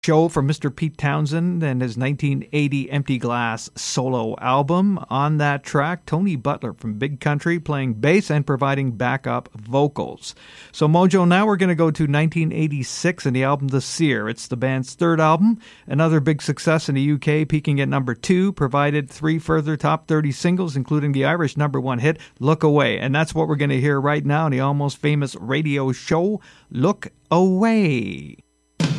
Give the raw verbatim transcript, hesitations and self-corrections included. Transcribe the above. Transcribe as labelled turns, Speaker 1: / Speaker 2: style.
Speaker 1: Show from Mister Pete Townsend and his nineteen eighty Empty Glass solo album. On that track, Tony Butler from Big Country playing bass and providing backup vocals. So Mojo, now we're going to go to nineteen eighty-six and the album The Seer. It's the band's third album, another big success in the U K, peaking at number two, provided three further top thirty singles, including the Irish number one hit, Look Away. And that's what we're going to hear right now in the almost famous radio show, Look Away.